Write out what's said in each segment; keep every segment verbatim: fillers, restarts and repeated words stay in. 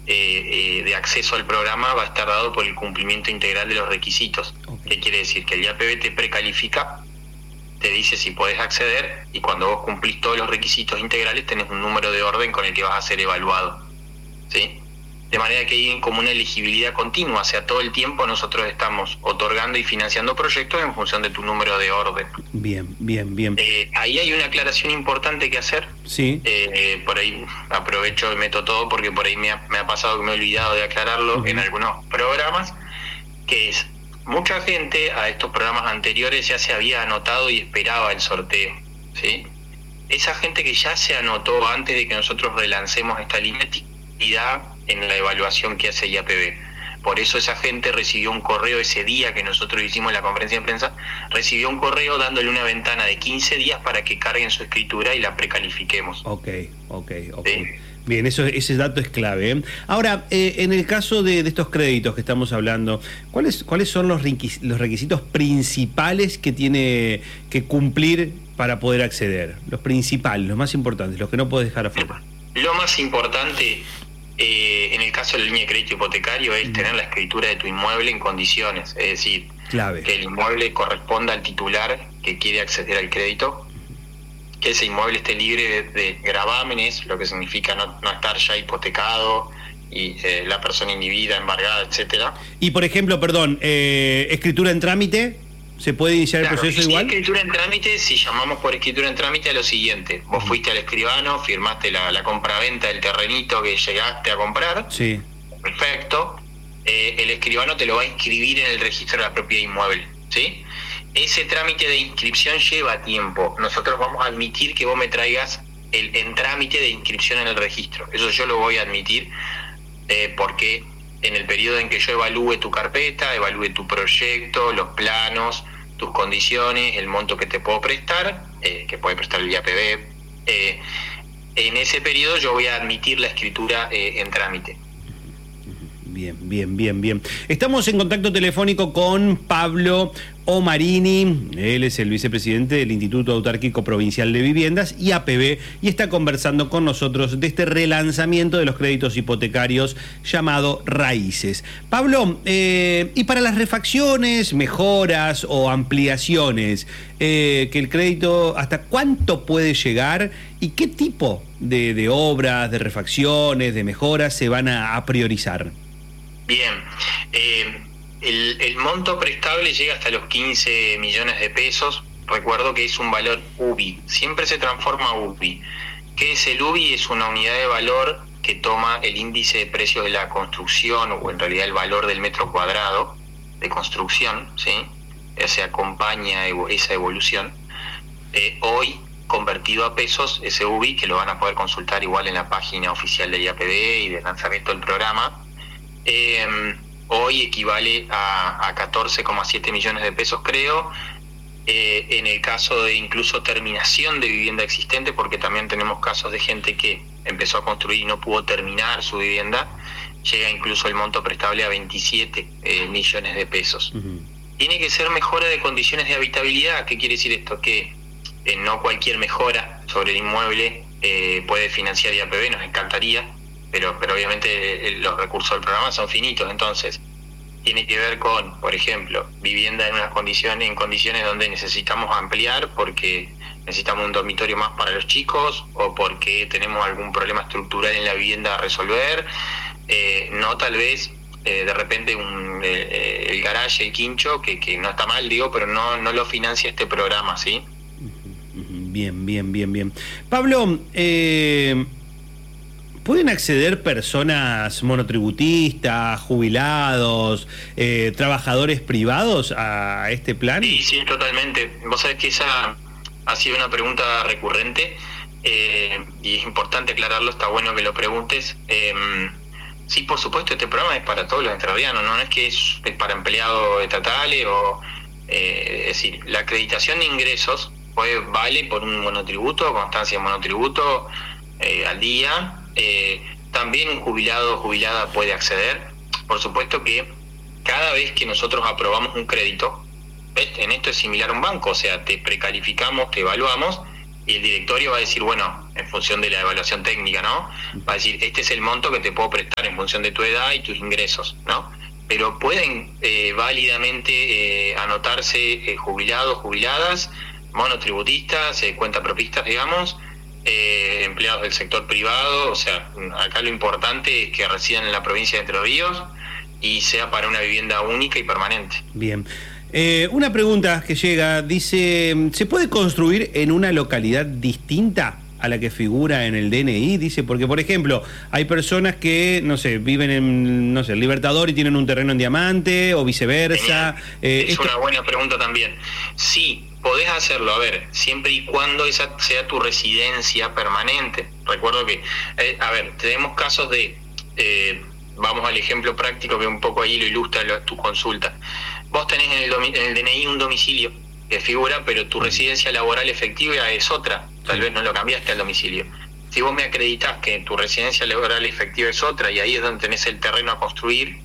eh, eh, de acceso al programa va a estar dado por el cumplimiento integral de los requisitos. Okay. ¿Qué quiere decir? Que el I A P B te precalifica, te dice si podés acceder, y cuando vos cumplís todos los requisitos integrales tenés un número de orden con el que vas a ser evaluado, ¿sí? De manera que hay como una elegibilidad continua, o sea, todo el tiempo nosotros estamos otorgando y financiando proyectos en función de tu número de orden. Bien, bien, bien. Eh, ahí hay una aclaración importante que hacer. Sí. Eh, eh, por ahí aprovecho y meto todo porque por ahí me ha, me ha pasado que me he olvidado de aclararlo. Uh-huh. En algunos programas, que es, mucha gente a estos programas anteriores ya se había anotado y esperaba el sorteo, ¿sí? Esa gente que ya se anotó antes de que nosotros relancemos esta línea en la evaluación que hace I A P B. Por eso esa gente recibió un correo ese día que nosotros hicimos la conferencia de prensa, recibió un correo dándole una ventana de quince días para que carguen su escritura y la precalifiquemos. Ok, ok, ok. ¿Sí? Bien, eso, ese dato es clave, ¿eh? Ahora, eh, en el caso de, de estos créditos que estamos hablando, ¿cuáles, cuáles son los requisitos, los requisitos principales que tiene que cumplir para poder acceder? Los principales, los más importantes, los que no puedes dejar afuera. Lo más importante, eh, en el caso de la línea de crédito hipotecario, es uh-huh. tener la escritura de tu inmueble en condiciones, es decir, clave. Que el inmueble corresponda al titular que quiere acceder al crédito, que ese inmueble esté libre de, de gravámenes, lo que significa no, no estar ya hipotecado y eh, la persona inhibida, embargada, etcétera. Y por ejemplo, perdón, eh, escritura en trámite, ¿se puede iniciar claro, el proceso si igual? Escritura en trámite, si llamamos por escritura en trámite a lo siguiente: vos uh-huh. fuiste al escribano, firmaste la, la compra-venta del terrenito que llegaste a comprar. Sí. Perfecto. Eh, el escribano te lo va a inscribir en el registro de la propiedad inmueble, ¿sí? Ese trámite de inscripción lleva tiempo. Nosotros vamos a admitir que vos me traigas el en trámite de inscripción en el registro. Eso yo lo voy a admitir eh, porque en el periodo en que yo evalúe tu carpeta, evalúe tu proyecto, los planos, tus condiciones, el monto que te puedo prestar, eh, que puede prestar el I A P B, eh, en ese periodo yo voy a admitir la escritura eh, en trámite. Bien, bien, bien, bien. Estamos en contacto telefónico con Pablo Omarini. Él es el vicepresidente del Instituto Autárquico Provincial de Viviendas, I A P B, y está conversando con nosotros de este relanzamiento de los créditos hipotecarios llamado Raíces. Pablo, eh, y para las refacciones, mejoras o ampliaciones, eh, que el crédito, ¿hasta cuánto puede llegar y qué tipo de, de obras, de refacciones, de mejoras se van a, a priorizar? Bien, eh, el, el monto prestable llega hasta los quince millones de pesos. Recuerdo que es un valor U B I, siempre se transforma a U B I. ¿Qué es el U B I? Es una unidad de valor que toma el índice de precios de la construcción, o en realidad el valor del metro cuadrado de construcción, ¿sí? Se acompaña esa evolución. Eh, hoy, convertido a pesos, ese U B I, que lo van a poder consultar igual en la página oficial de I A P B y del lanzamiento del programa, Eh, hoy equivale a, a catorce coma siete millones de pesos, creo. Eh, en el caso de incluso terminación de vivienda existente, porque también tenemos casos de gente que empezó a construir y no pudo terminar su vivienda, llega incluso el monto prestable a veintisiete eh, millones de pesos. Uh-huh. Tiene que ser mejora de condiciones de habitabilidad. ¿Qué quiere decir esto? Que eh, no cualquier mejora sobre el inmueble eh, puede financiar I A P B, nos encantaría, pero pero obviamente eh, los recursos del programa son finitos. Entonces tiene que ver con, por ejemplo, vivienda en unas condiciones en condiciones donde necesitamos ampliar porque necesitamos un dormitorio más para los chicos, o porque tenemos algún problema estructural en la vivienda a resolver, eh, no tal vez eh, de repente un, eh, el garaje, el quincho, que, que no está mal, digo, pero no, no lo financia este programa, ¿sí? Bien, bien, bien, bien. Pablo, eh... ¿pueden acceder personas monotributistas, jubilados, eh, trabajadores privados a este plan? Sí, sí, totalmente. Vos sabés que esa ha sido una pregunta recurrente eh, y es importante aclararlo, está bueno que lo preguntes. Eh, sí, por supuesto, este programa es para todos los entrerrianos, no, no es que es, es para empleados estatales o... Eh, es decir, la acreditación de ingresos puede, vale por un monotributo, constancia de monotributo eh, al día. Eh, también un jubilado o jubilada puede acceder. Por supuesto que cada vez que nosotros aprobamos un crédito, ¿ves? En esto es similar a un banco, o sea, te precalificamos, te evaluamos y el directorio va a decir, bueno, en función de la evaluación técnica, ¿no? Va a decir, este es el monto que te puedo prestar en función de tu edad y tus ingresos, ¿no? Pero pueden eh, válidamente eh, anotarse eh, jubilados, jubiladas, monotributistas, eh, cuentapropistas, digamos, eh, empleados del sector privado. O sea, acá lo importante es que residan en la provincia de Entre Ríos y sea para una vivienda única y permanente. Bien. Eh, una pregunta que llega, dice, ¿se puede construir en una localidad distinta a la que figura en el D N I? Dice, porque por ejemplo, hay personas que, no sé, viven en, no sé, Libertador y tienen un terreno en Diamante, o viceversa. Eh, es esto... una buena pregunta también. Sí, podés hacerlo, a ver, siempre y cuando esa sea tu residencia permanente. Recuerdo que, eh, a ver, tenemos casos de, eh, vamos al ejemplo práctico que un poco ahí lo ilustra lo, tu consulta. Vos tenés en el, domi- en el D N I un domicilio que figura, pero tu residencia laboral efectiva es otra. Tal vez no lo cambiaste al domicilio. Si vos me acreditás que tu residencia laboral efectiva es otra y ahí es donde tenés el terreno a construir,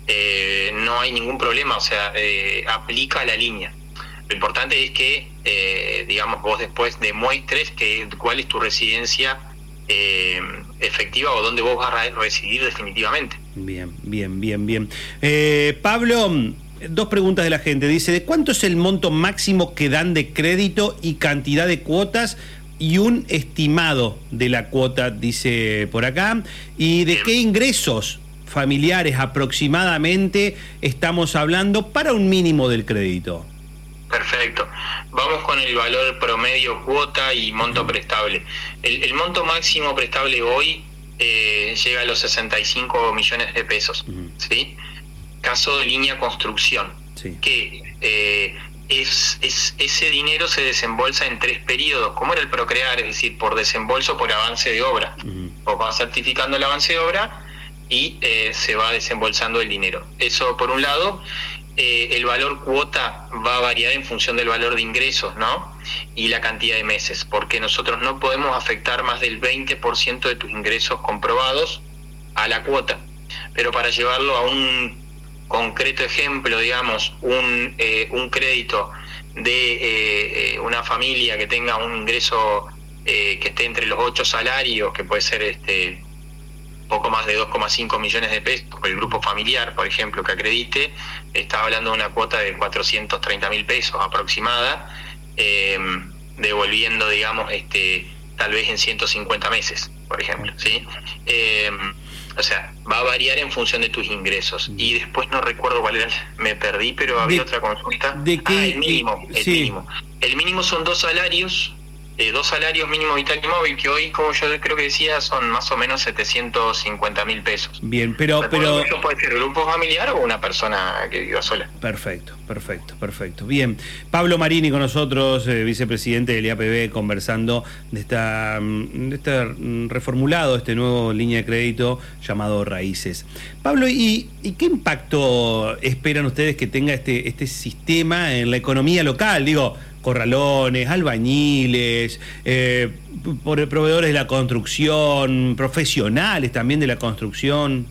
eh, no hay ningún problema, o sea, eh, aplica la línea. Lo importante es que, eh, digamos, vos después demuestres que cuál es tu residencia eh, efectiva o dónde vos vas a residir definitivamente. Bien, bien, bien, bien. Eh, Pablo, dos preguntas de la gente. Dice, ¿de cuánto es el monto máximo que dan de crédito y cantidad de cuotas? Y un estimado de la cuota, dice por acá. ¿Y de qué ingresos familiares aproximadamente estamos hablando para un mínimo del crédito? Perfecto. Vamos con el valor promedio, cuota y monto prestable. El, el monto máximo prestable hoy eh, llega a los sesenta y cinco millones de pesos. Uh-huh. ¿Sí? Caso de línea construcción. Sí. Que eh, es, es ese dinero se desembolsa en tres periodos, como era el Procrear, es decir, por desembolso por avance de obra. Uh-huh. Vos vas certificando el avance de obra y eh, se va desembolsando el dinero. Eso por un lado. Eh, el valor cuota va a variar en función del valor de ingresos, ¿no? Y la cantidad de meses, porque nosotros no podemos afectar más del veinte por ciento de tus ingresos comprobados a la cuota. Pero para llevarlo a un concreto ejemplo, digamos, un, eh, un crédito de eh, eh, una familia que tenga un ingreso eh, que esté entre los ocho salarios, que puede ser este poco más de dos coma cinco millones de pesos, por el grupo familiar, por ejemplo, que acredite, está hablando de una cuota de cuatrocientos treinta mil pesos aproximada, eh, devolviendo, digamos, este tal vez en ciento cincuenta meses, por ejemplo, ¿sí? Eh, o sea, va a variar en función de tus ingresos. Y después no recuerdo cuál era, me perdí, pero había de, otra consulta. ¿De qué? Ah, el mínimo, el sí. mínimo. El mínimo son dos salarios, Eh, dos salarios mínimo vital y móvil, que hoy, como yo creo que decía, son más o menos setecientos cincuenta mil pesos. Bien, pero... pero eso puede ser grupo familiar o una persona que viva sola. Perfecto, perfecto, perfecto. Bien, Pablo Marini con nosotros, eh, vicepresidente del I A P B, conversando de esta, de este reformulado, este nuevo línea de crédito llamado Raíces. Pablo, ¿y, y qué impacto esperan ustedes que tenga este, este sistema en la economía local? Digo, corralones, albañiles, eh, proveedores de la construcción, profesionales también de la construcción.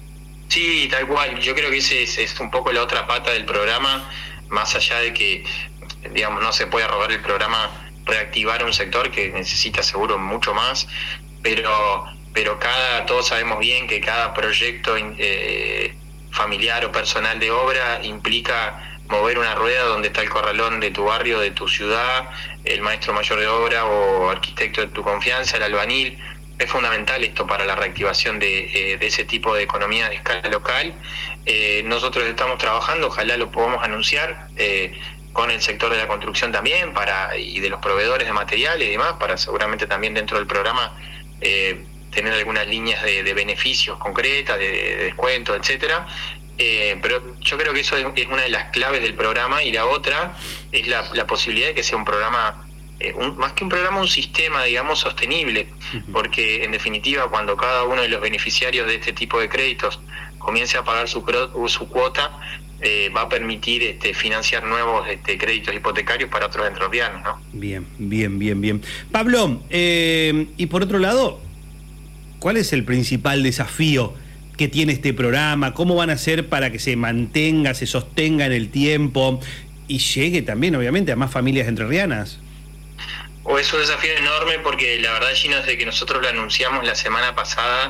Sí, tal cual. Yo creo que ese es, es un poco la otra pata del programa, más allá de que, digamos, no se puede robar el programa, reactivar un sector que necesita seguro mucho más, pero pero cada todos sabemos bien que cada proyecto eh, familiar o personal de obra implica mover una rueda donde está el corralón de tu barrio, de tu ciudad, el maestro mayor de obra o arquitecto de tu confianza, el albañil. Es fundamental esto para la reactivación de, eh, de ese tipo de economía de escala local. Eh, nosotros estamos trabajando, ojalá lo podamos anunciar, eh, con el sector de la construcción también para y de los proveedores de materiales y demás, para seguramente también dentro del programa eh, tener algunas líneas de, de beneficios concretas, de, de descuento, etcétera. Eh, pero yo creo que eso es, es una de las claves del programa, y la otra es la, la posibilidad de que sea un programa, eh, un, más que un programa, un sistema, digamos, sostenible, uh-huh. Porque en definitiva cuando cada uno de los beneficiarios de este tipo de créditos comience a pagar su, su cuota, eh, va a permitir este, financiar nuevos este, créditos hipotecarios para otros entrerrianos, ¿no? Bien, bien, bien, bien. Pablo, eh, y por otro lado, ¿cuál es el principal desafío que tiene este programa? ¿Cómo van a hacer para que se mantenga, se sostenga en el tiempo y llegue también, obviamente, a más familias entrerrianas? O es un desafío enorme porque la verdad, Gino, desde que nosotros lo anunciamos la semana pasada,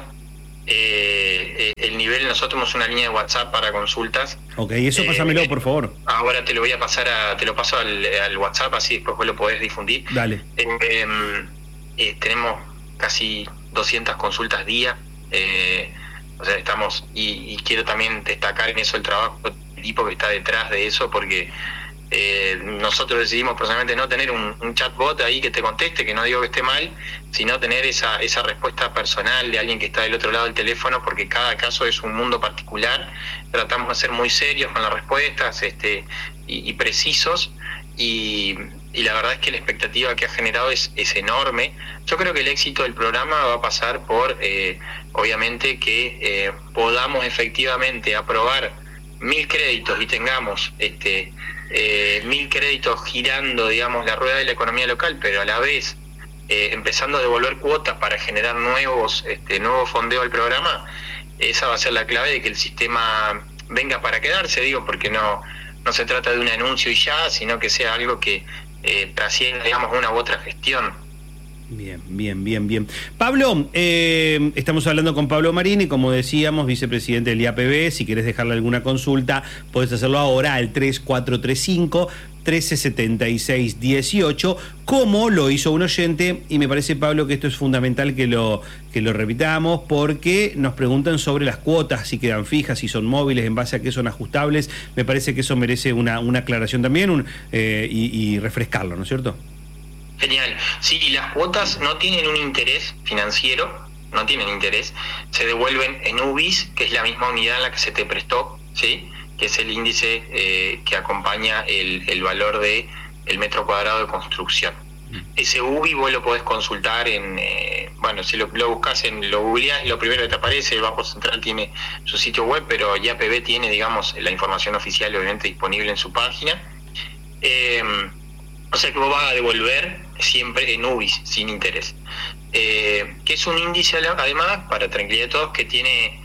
eh, el nivel, nosotros tenemos una línea de WhatsApp para consultas. Ok, eso eh, pásamelo, por favor. Ahora te lo voy a pasar, a, te lo paso al, al WhatsApp, así después vos lo podés difundir. Dale. Eh, eh, eh, tenemos casi doscientas consultas día, eh, o sea, estamos, y, y quiero también destacar en eso el trabajo del equipo que está detrás de eso, porque Eh, nosotros decidimos personalmente no tener un, un chatbot ahí que te conteste, que no digo que esté mal, sino tener esa, esa respuesta personal de alguien que está del otro lado del teléfono, porque cada caso es un mundo particular. Tratamos de ser muy serios con las respuestas este, y, y precisos, y, y la verdad es que la expectativa que ha generado es, es enorme. Yo creo que el éxito del programa va a pasar por, eh, obviamente, que eh, podamos efectivamente aprobar mil créditos y tengamos este Eh, mil créditos girando, digamos, la rueda de la economía local, pero a la vez eh, empezando a devolver cuotas para generar nuevos este nuevo fondeo al programa. Esa va a ser la clave de que el sistema venga para quedarse, digo, porque no no se trata de un anuncio y ya, sino que sea algo que eh, trascienda, digamos, una u otra gestión. Bien, bien, bien, bien. Pablo, eh, estamos hablando con Pablo Marini, como decíamos, vicepresidente del I A P B. Si querés dejarle alguna consulta, podés hacerlo ahora al tres cuatro tres cinco, uno tres siete seis uno ocho, como lo hizo un oyente, y me parece, Pablo, que esto es fundamental que lo, que lo repitamos, porque nos preguntan sobre las cuotas, si quedan fijas, si son móviles, en base a qué son ajustables. Me parece que eso merece una, una aclaración también un, eh, y, y refrescarlo, ¿no es cierto? Genial. Sí, las cuotas no tienen un interés financiero, no tienen interés, se devuelven en U B I S, que es la misma unidad en la que se te prestó, ¿sí? Que es el índice eh, que acompaña el, el valor de el metro cuadrado de construcción. Ese U B I vos lo podés consultar en, eh, bueno, si lo, lo buscas en, lo googleás, lo primero que te aparece, el Banco Central tiene su sitio web, pero I A P B tiene, digamos, la información oficial obviamente disponible en su página. Eh, o sea que vos vas a devolver siempre en U B I S, sin interés. Eh, que es un índice, además, para tranquilidad de todos, que tiene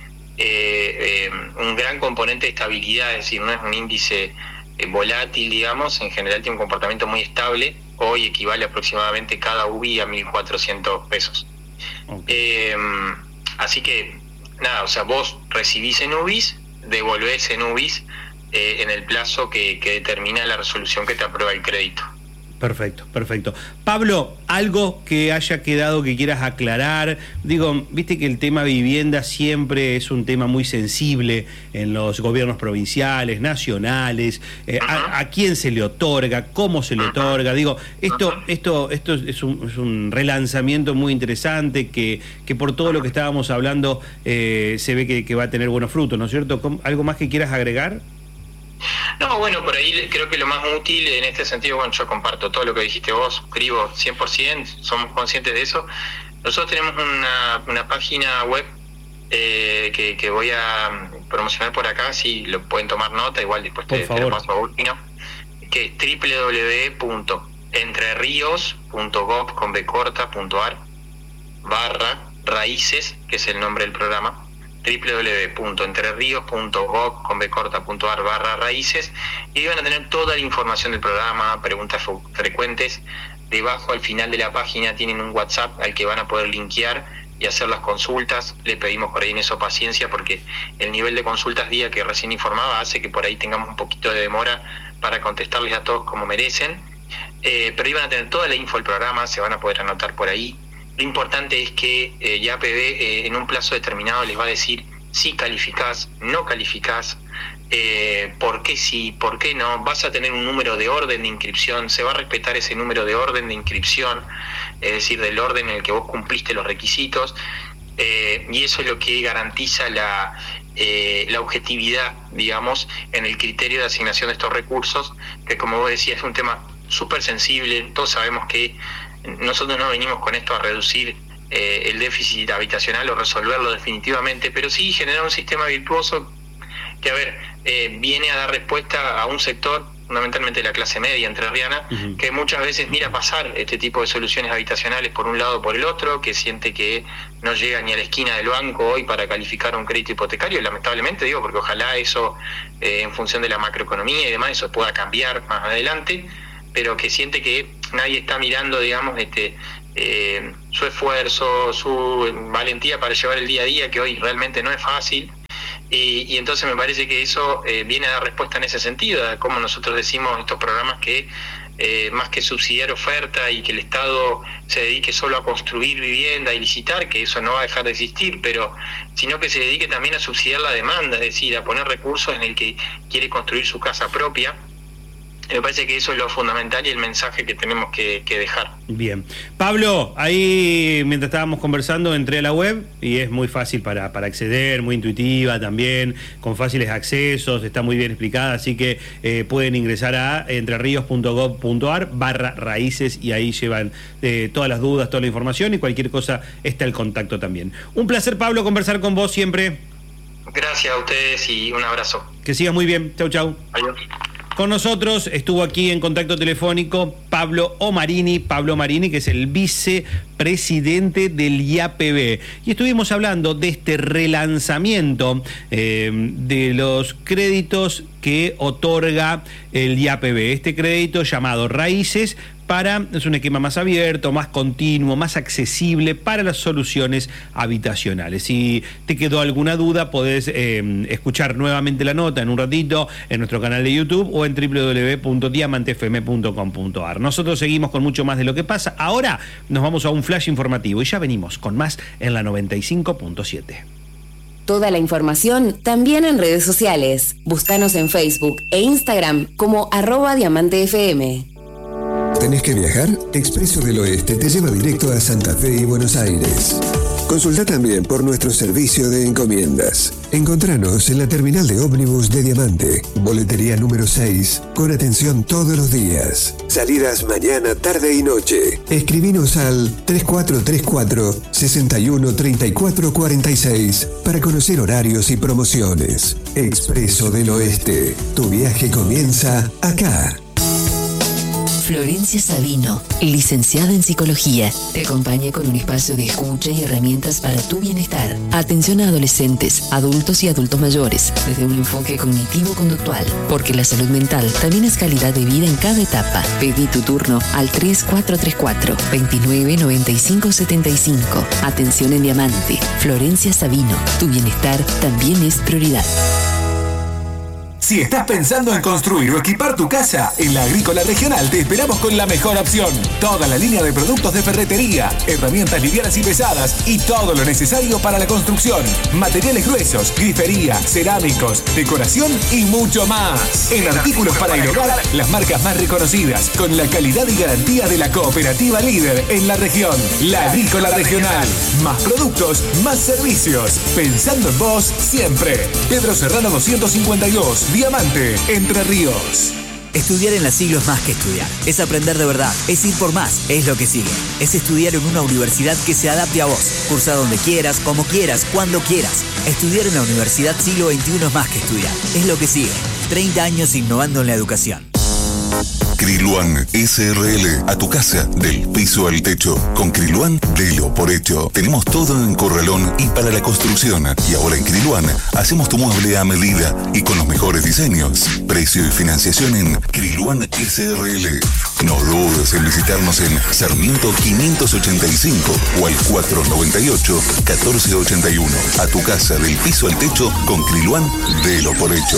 eh, eh, un gran componente de estabilidad, es decir, no es un índice eh, volátil, digamos, en general tiene un comportamiento muy estable. Hoy equivale aproximadamente cada U B I a mil cuatrocientos pesos. Okay. Eh, así que, nada, o sea, vos recibís en U B I S, devolvés en U B I S eh, en el plazo que, que determina la resolución que te aprueba el crédito. Perfecto, perfecto. Pablo, algo que haya quedado que quieras aclarar. Digo, viste que el tema vivienda siempre es un tema muy sensible en los gobiernos provinciales, nacionales. Eh, a, a quién se le otorga, cómo se le otorga. Digo, esto, esto, esto es un, es un relanzamiento muy interesante que, que por todo lo que estábamos hablando eh, se ve que, que va a tener buenos frutos, ¿no es cierto? ¿Algo más que quieras agregar? No, bueno, por ahí creo que lo más útil en este sentido, bueno, yo comparto todo lo que dijiste vos, suscribo cien por ciento, somos conscientes de eso. Nosotros tenemos una, una página web eh, que, que voy a promocionar por acá, si lo pueden tomar nota, igual después te, te lo paso a último, que es doble u doble u doble u punto entrerios punto gov con b corta punto ar barra raíces, que es el nombre del programa, doble u doble u doble u punto entrerios punto gov con b corta punto ar barra raíces, y van a tener toda la información del programa, preguntas frecuentes. Debajo, al final de la página, tienen un WhatsApp al que van a poder linkear y hacer las consultas. Le pedimos por ahí en eso paciencia, porque el nivel de consultas día que recién informaba hace que por ahí tengamos un poquito de demora para contestarles a todos como merecen. Eh, pero ahí van a tener toda la info del programa, se van a poder anotar por ahí. Lo importante es que eh, I A P B eh, en un plazo determinado les va a decir si calificás, no calificás, eh, por qué sí, por qué no. Vas a tener un número de orden de inscripción, se va a respetar ese número de orden de inscripción, es decir, del orden en el que vos cumpliste los requisitos, eh, y eso es lo que garantiza la, eh, la objetividad, digamos, en el criterio de asignación de estos recursos, que, como vos decías, es un tema súper sensible. Todos sabemos que nosotros no venimos con esto a reducir eh, el déficit habitacional o resolverlo definitivamente, pero sí generar un sistema virtuoso que, a ver, eh, viene a dar respuesta a un sector, fundamentalmente la clase media entrerriana, uh-huh. que muchas veces mira pasar este tipo de soluciones habitacionales por un lado o por el otro, que siente que no llega ni a la esquina del banco hoy para calificar un crédito hipotecario, lamentablemente, digo, porque ojalá eso, eh, en función de la macroeconomía y demás, eso pueda cambiar más adelante, pero que siente que nadie está mirando, digamos, este eh, su esfuerzo, su valentía para llevar el día a día, que hoy realmente no es fácil. Y, y entonces me parece que eso eh, viene a dar respuesta en ese sentido, a como nosotros decimos estos programas que eh, más que subsidiar oferta y que el Estado se dedique solo a construir vivienda y licitar, que eso no va a dejar de existir, pero sino que se dedique también a subsidiar la demanda, es decir, a poner recursos en el que quiere construir su casa propia. Me parece que eso es lo fundamental y el mensaje que tenemos que, que dejar. Bien. Pablo, ahí mientras estábamos conversando entré a la web y es muy fácil para, para acceder, muy intuitiva también, con fáciles accesos, está muy bien explicada, así que eh, pueden ingresar a entrerios.gov.ar barra raíces y ahí llevan eh, todas las dudas, toda la información y cualquier cosa está el contacto también. Un placer, Pablo, conversar con vos siempre. Gracias a ustedes y un abrazo. Que sigas muy bien. Chau, chau. Adiós. Con nosotros estuvo aquí en contacto telefónico Pablo Omarini, Pablo Omarini, que es el vicepresidente del I A P B. Y estuvimos hablando de este relanzamiento eh, de los créditos que otorga el I A P B. Este crédito llamado Raíces para, es un esquema más abierto, más continuo, más accesible para las soluciones habitacionales. Si te quedó alguna duda, podés eh, escuchar nuevamente la nota en un ratito en nuestro canal de YouTube o en w w w punto diamante f m punto com punto a r. Nosotros seguimos con mucho más de lo que pasa. Ahora nos vamos a un flash informativo y ya venimos con más en la noventa y cinco punto siete. Toda la información también en redes sociales. Búscanos en Facebook e Instagram como arroba Diamante F M. ¿Tenés que viajar? Expreso del Oeste te lleva directo a Santa Fe y Buenos Aires. Consulta también por nuestro servicio de encomiendas. Encontranos en la terminal de ómnibus de Diamante, boletería número seis, con atención todos los días. Salidas mañana, tarde y noche. Escribinos al tres cuatro tres cuatro, seis uno tres cuatro cuatro seis para conocer horarios y promociones. Expreso del Oeste. Tu viaje comienza acá. Florencia Sabino, licenciada en Psicología, te acompaña con un espacio de escucha y herramientas para tu bienestar. Atención a adolescentes, adultos y adultos mayores, desde un enfoque cognitivo-conductual, porque la salud mental también es calidad de vida en cada etapa. Pedí tu turno al tres cuatro tres cuatro, veintinueve noventa y cinco setenta y cinco. Atención en Diamante. Florencia Sabino, tu bienestar también es prioridad. Si estás pensando en construir o equipar tu casa, en la Agrícola Regional te esperamos con la mejor opción. Toda la línea de productos de ferretería, herramientas livianas y pesadas y todo lo necesario para la construcción. Materiales gruesos, grifería, cerámicos, decoración y mucho más. En artículos para el hogar, las marcas más reconocidas, con la calidad y garantía de la cooperativa líder en la región. La Agrícola Regional. Más productos, más servicios. Pensando en vos siempre. Pedro Serrano doscientos cincuenta y dos. Diamante, Entre Ríos. Estudiar en la Siglo es más que estudiar. Es aprender de verdad. Es ir por más. Es lo que sigue. Es estudiar en una universidad que se adapte a vos. Cursa donde quieras, como quieras, cuando quieras. Estudiar en la Universidad Siglo veintiuno es más que estudiar. Es lo que sigue. treinta años innovando en la educación. Kriluan S R L, a tu casa, del piso al techo. Con Kriluan, delo por hecho. Tenemos todo en corralón y para la construcción. Y ahora en Kriluan, hacemos tu mueble a medida y con los mejores diseños. Precio y financiación en Kriluan S R L. No dudes en visitarnos en Sarmiento quinientos ochenta y cinco o al cuatrocientos noventa y ocho, catorce ochenta y uno. A tu casa, del piso al techo, con Kriluan, delo por hecho.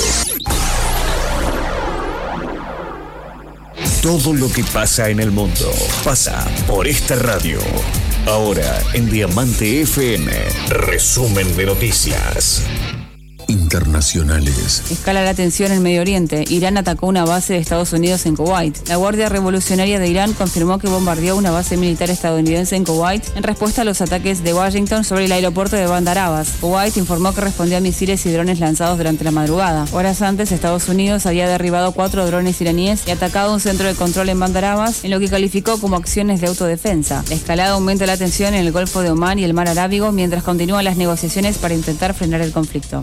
Todo lo que pasa en el mundo pasa por esta radio. Ahora en Diamante F M, resumen de noticias internacionales. Escala la tensión en Medio Oriente. Irán atacó una base de Estados Unidos en Kuwait. La Guardia Revolucionaria de Irán confirmó que bombardeó una base militar estadounidense en Kuwait en respuesta a los ataques de Washington sobre el aeropuerto de Bandar Abbas. Kuwait informó que respondió a misiles y drones lanzados durante la madrugada. Horas antes, Estados Unidos había derribado cuatro drones iraníes y atacado un centro de control en Bandar Abbas, en lo que calificó como acciones de autodefensa. La escalada aumenta la tensión en el Golfo de Omán y el Mar Arábigo mientras continúan las negociaciones para intentar frenar el conflicto.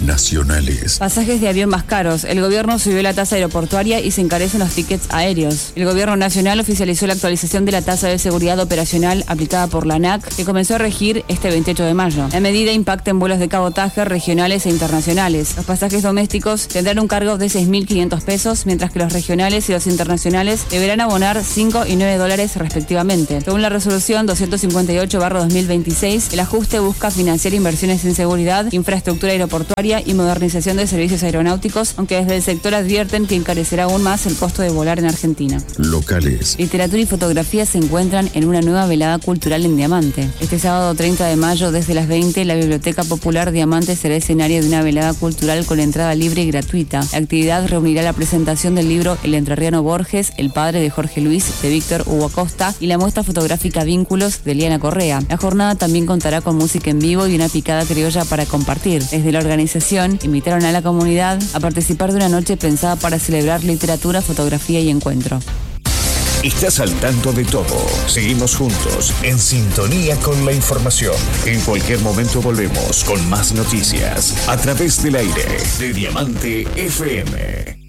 nacionales. Pasajes de avión más caros. El gobierno subió la tasa aeroportuaria y se encarecen los tickets aéreos. El gobierno nacional oficializó la actualización de la tasa de seguridad operacional aplicada por la ANAC, que comenzó a regir este veintiocho de mayo. La medida impacta en vuelos de cabotaje regionales e internacionales. Los pasajes domésticos tendrán un cargo de seis mil quinientos pesos, mientras que los regionales y los internacionales deberán abonar cinco y nueve dólares respectivamente. Según la resolución doscientos cincuenta y ocho barra dos mil veintiséis, el ajuste busca financiar inversiones en seguridad, infraestructura aeroportuaria y modernización de servicios aeronáuticos, aunque desde el sector advierten que encarecerá aún más el costo de volar en Argentina. Locales. Literatura y fotografía se encuentran en una nueva velada cultural en Diamante. Este sábado treinta de mayo, desde las veinte, la Biblioteca Popular Diamante será escenario de una velada cultural con entrada libre y gratuita. La actividad reunirá la presentación del libro El entrerriano Borges, El padre de Jorge Luis, de Víctor Hugo Acosta, y la muestra fotográfica Vínculos, de Liana Correa. La jornada también contará con música en vivo y una picada criolla para compartir. Desde la organización, invitaron a la comunidad a participar de una noche pensada para celebrar literatura, fotografía y encuentro. Estás al tanto de todo. Seguimos juntos, en sintonía con la información. En cualquier momento volvemos con más noticias a través del aire de Diamante F M.